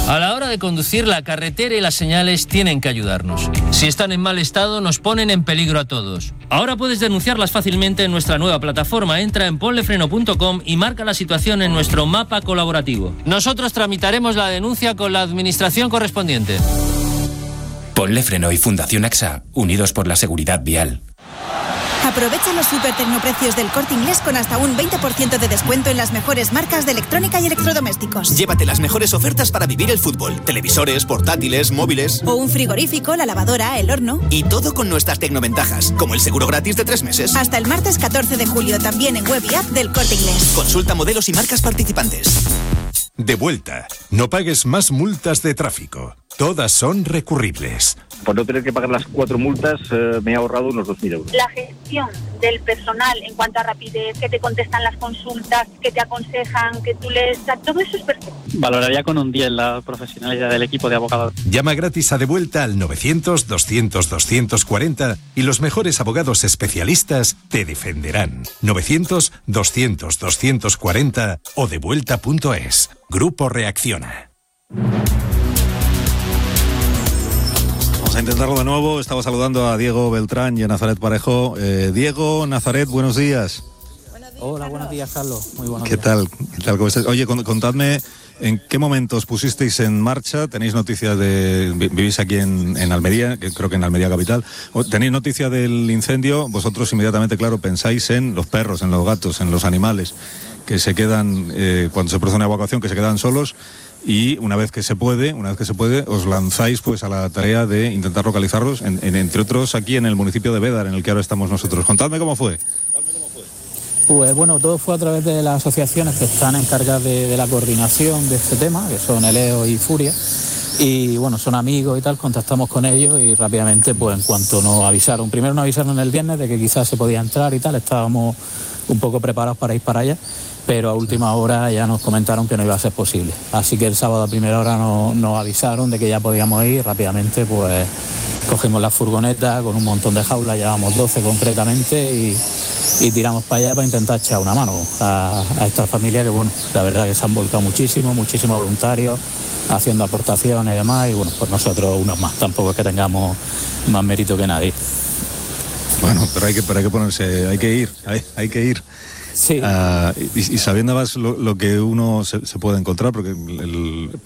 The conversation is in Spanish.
A la hora de conducir, la carretera y las señales tienen que ayudarnos. Si están en mal estado, nos ponen en peligro a todos. Ahora puedes denunciarlas fácilmente en nuestra nueva plataforma. Entra en ponlefreno.com y marca la situación en nuestro mapa colaborativo. Nosotros tramitaremos la denuncia con la administración correspondiente. Ponle Freno y Fundación AXA, unidos por la seguridad vial. Aprovecha los super tecnoprecios del Corte Inglés con hasta un 20% de descuento en las mejores marcas de electrónica y electrodomésticos. Llévate las mejores ofertas para vivir el fútbol. Televisores, portátiles, móviles. O un frigorífico, la lavadora, el horno. Y todo con nuestras tecnoventajas, como el seguro gratis de 3 meses. Hasta el martes 14 de julio, también en web y app del Corte Inglés. Consulta modelos y marcas participantes. De vuelta. No pagues más multas de tráfico. Todas son recurribles. Por no tener que pagar las 4 multas, me he ahorrado unos 2.000 euros. La gestión del personal en cuanto a rapidez, que te contestan las consultas, que te aconsejan, que tú les... Todo eso es perfecto. Valoraría con un 10 la profesionalidad del equipo de abogados. Llama gratis a De Vuelta al 900-200-240 y los mejores abogados especialistas te defenderán. 900-200-240 o devuelta.es. Grupo Reacciona. Vamos a intentarlo de nuevo. Estaba saludando a Diego Beltrán y a Nazaret Parejo. Diego, Nazaret, buenos días. Hola, buenos días, Carlos. Muy buenos días. ¿Qué tal? ¿Cómo estás? Oye, contadme en qué momentos pusisteis en marcha. ¿Tenéis noticias de... Vivís aquí en Almería, que creo que en Almería capital. ¿Tenéis noticia del incendio? Vosotros inmediatamente, claro, pensáis en los perros, en los gatos, en los animales que se quedan, cuando se produce una evacuación, que se quedan solos. Y una vez que se puede, os lanzáis pues a la tarea de intentar localizarlos, entre otros aquí en el municipio de Bédar, en el que ahora estamos nosotros. Contadme cómo fue. Pues bueno, todo fue a través de las asociaciones que están encargadas de la coordinación de este tema, que son Eleo y Furia. Y bueno, son amigos y tal, contactamos con ellos y rápidamente, pues en cuanto nos avisaron, primero nos avisaron el viernes de que quizás se podía entrar y tal, estábamos un poco preparados para ir para allá, pero a última hora ya nos comentaron que no iba a ser posible. Así que el sábado a primera hora nos avisaron de que ya podíamos ir, rápidamente pues cogimos la furgoneta con un montón de jaulas, llevamos 12 concretamente y tiramos para allá para intentar echar una mano a esta familia que bueno, la verdad que se han volcado muchísimos voluntarios haciendo aportaciones y demás, y bueno, pues nosotros unos más, tampoco es que tengamos más mérito que nadie. Bueno, pero hay que ponerse, hay que ir. Sí. Y sabiendo más lo que uno se puede encontrar, porque